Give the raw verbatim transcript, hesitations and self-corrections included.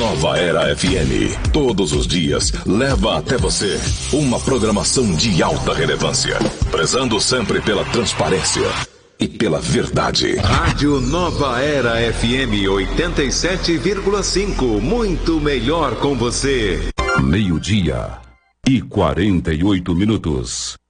Nova Era F M, todos os dias, leva até você uma programação de alta relevância, prezando sempre pela transparência e pela verdade. Rádio Nova Era F M oitenta e sete vírgula cinco, muito melhor com você. Meio-dia e quarenta e oito minutos.